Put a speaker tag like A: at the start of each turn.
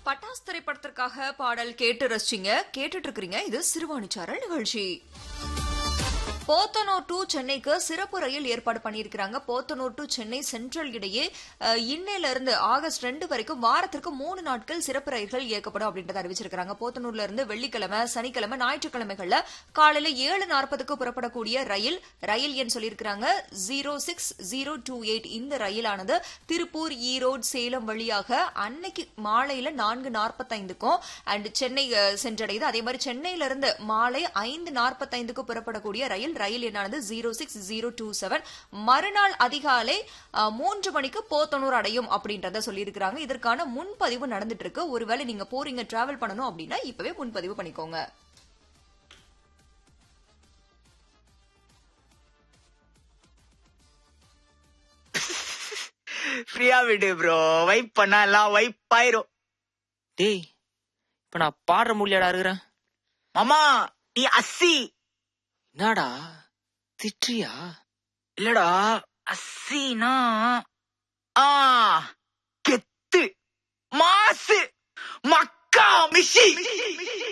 A: பட்டாஸ் திரைப்படத்திற்காக பாடல் கேட்டு ரசிச்சிங்க. கேட்டுட்டு இருக்கிறீங்க. இது சிறுவாணிச்சாரல் நிகழ்ச்சி. போத்தனூர் டு சென்னைக்கு சிறப்பு ரயில் ஏற்பாடு பண்ணியிருக்கிறாங்க. போத்தனூர் டு சென்னை சென்ட்ரல் இடையே இன்னையில இருந்து ஆகஸ்ட் 2 வரைக்கும் வாரத்திற்கு 3 நாட்கள் சிறப்பு ரயில்கள் இயக்கப்படும் அப்படின்றத அறிவிச்சிருக்காங்க. போத்தனூர்ல இருந்து வெள்ளிக்கிழமை, சனிக்கிழமை, ஞாயிற்றுக்கிழமைகள்ல காலையில 7:40க்கு புறப்படக்கூடிய ரயில் எண் சொல்லியிருக்கிறாங்க 06028. இந்த ரயிலானது திருப்பூர், ஈரோடு, சேலம் வழியாக அன்னைக்கு மாலையில 4:45க்கும் அண்ட் சென்னை சென்றடையுது. அதே மாதிரி சென்னையில இருந்து மாலை 5:45க்கு புறப்படக்கூடிய ரயில் எண்ணானது 06027. மறுநாள் அதிகாலை 3 மணிக்கு போத்தனூர் அடையும் அப்படின்றத சொல்லியிருக்கிறாங்க. இதற்கான முன்பதிவு நடந்துட்டு இருக்கு. ஒருவேளை நீங்க போறீங்க, டிராவல் பண்ணணும் அப்படின்னா இப்பவே முன்பதிவு பண்ணிக்கோங்க.
B: ஃப்ரீயா விடு ப்ரோ, வைப் பண்ணா எல்லாம் வைப் ஆயிரும்.
C: டேய், இப்ப நான் பாடுற முடியலடா இருக்கிறேன்.
B: மாமா நீ அஸ்ஸி.
C: என்னடா திட்றியா?
B: இல்லடா, அஸ்ஸினா கெத்து, மாசு, மக்கா, மிஷி.